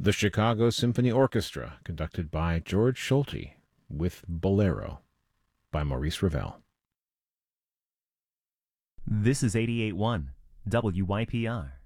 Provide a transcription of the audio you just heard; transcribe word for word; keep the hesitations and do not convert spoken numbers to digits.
The Chicago Symphony Orchestra, conducted by George Solti, with Bolero by Maurice Ravel. This is eighty-eight point one W Y P R.